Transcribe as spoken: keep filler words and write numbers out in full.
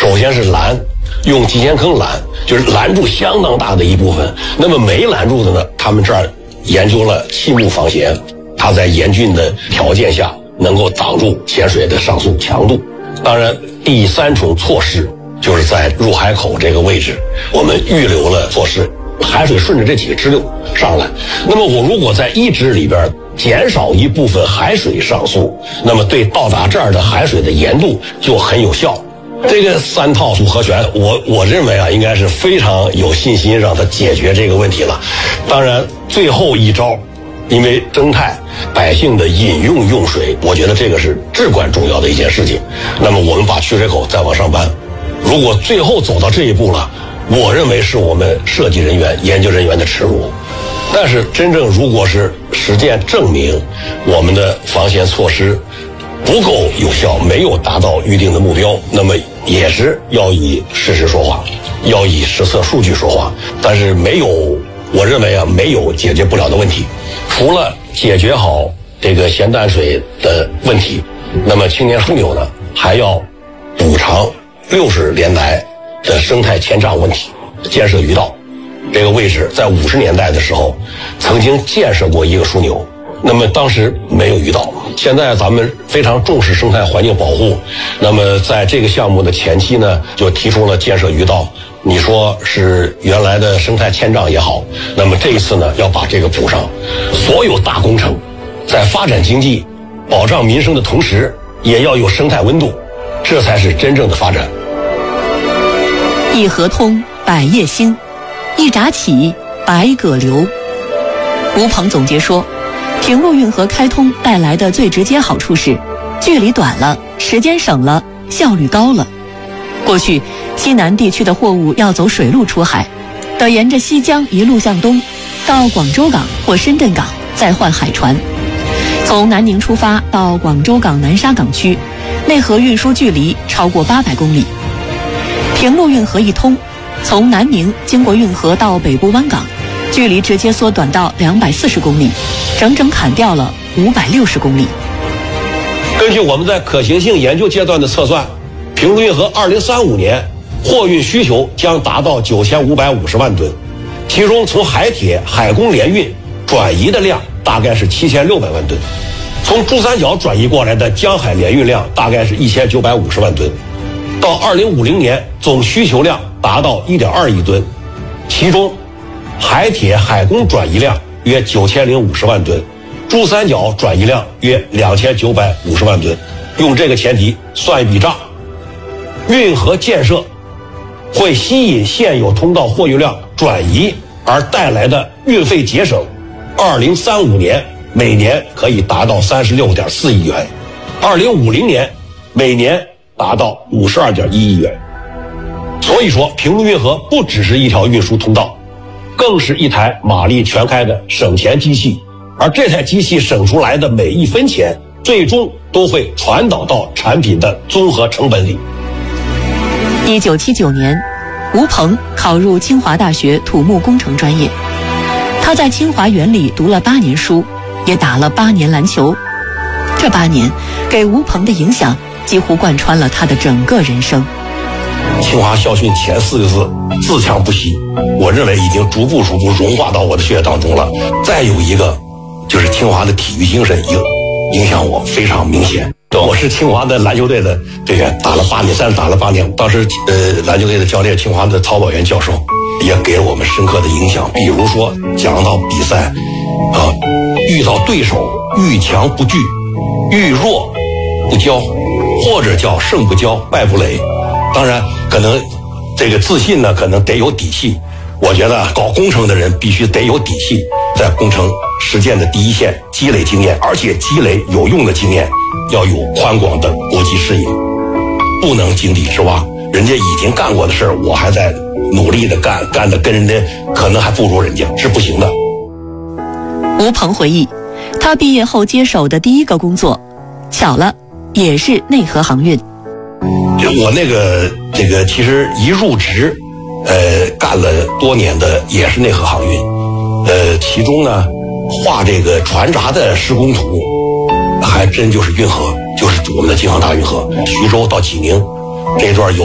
首先是拦，用基线坑拦，就是拦住相当大的一部分。那么没拦住的呢，他们这儿研究了气幕防舷，它在严峻的条件下能够挡住潜水的上溯强度。当然，第三重措施就是在入海口这个位置，我们预留了措施，海水顺着这几个支流上来。那么我如果在一支里边减少一部分海水上溯，那么对到达这儿的海水的盐度就很有效。这个三套组合拳，我我认为啊，应该是非常有信心让它解决这个问题了。当然，最后一招，因为生态百姓的饮用用水，我觉得这个是至关重要的一件事情。那么我们把取水口再往上搬，如果最后走到这一步了，我认为是我们设计人员、研究人员的耻辱。但是真正如果是实践证明我们的防线措施不够有效，没有达到预定的目标，那么也是要以事实说话，要以实测数据说话。但是没有，我认为啊，没有解决不了的问题。除了解决好这个咸淡水的问题，那么青年枢纽呢，还要补偿六十年来的生态欠账问题。建设鱼道这个位置，在五十年代的时候曾经建设过一个枢纽，那么当时没有鱼道。现在咱们非常重视生态环境保护，那么在这个项目的前期呢，就提出了建设鱼道。你说是原来的生态欠账也好，那么这一次呢，要把这个补上。所有大工程在发展经济、保障民生的同时，也要有生态温度，这才是真正的发展。 一河通，百业兴；一闸起，百舸流。吴鹏总结说，平陆运河开通带来的最直接好处是，距离短了，时间省了，效率高了。过去西南地区的货物要走水路出海，得沿着西江一路向东，到广州港或深圳港，再换海船。从南宁出发到广州港南沙港区，内河运输距离超过八百公里。平陆运河一通，从南宁经过运河到北部湾港，距离直接缩短到两百四十公里，整整砍掉了五百六十公里。 根据我们在可行性研究阶段的测算，平陆运河二零三五年货运需求将达到九千五百五十万吨，其中从海铁、海工联运转移的量大概是七千六百万吨，从珠三角转移过来的江海联运量大概是一千九百五十万吨。到二零五零年，总需求量达到一点二亿吨，其中海铁、海工转移量约九千零五十万吨，珠三角转移量约两千九百五十万吨。用这个前提算一笔账，运河建设会吸引现有通道货运量转移而带来的运费节省，二零三五年每年可以达到三十六点四亿元，二零五零年每年达到五十二点一亿元。所以说，平陆运河不只是一条运输通道，更是一台马力全开的省钱机器，而这台机器省出来的每一分钱，最终都会传导到产品的综合成本里。 一九七九年，吴鹏考入清华大学土木工程专业。他在清华园里读了八年书，也打了八年篮球。这八年给吴鹏的影响几乎贯穿了他的整个人生。 清华校训前四个字自强不息，我认为已经逐步逐步融化到我的血液当中了。再有一个就是清华的体育精神影影响我非常明显。我是清华的篮球队的队员，打了八年，但是打了八年。当时呃，篮球队的教练，清华的曹宝元教授，也给了我们深刻的影响。比如说，讲到比赛，啊，遇到对手遇强不惧，遇弱不骄，或者叫胜不骄，败不馁。当然，可能这个自信呢，可能得有底气。我觉得搞工程的人必须得有底气，在工程实践的第一线积累经验，而且积累有用的经验，要有宽广的国际视野，不能井底之蛙。人家已经干过的事儿，我还在努力的干，干的跟人家可能还不如人家，是不行的。 吴鹏回忆，他毕业后接手的第一个工作，巧了，也是内河航运。 就我那个这个，其实一入职，呃，干了多年的也是内河航运，呃，其中呢，画这个船闸的施工图，还真就是运河，就是我们的京杭大运河，徐州到济宁这段有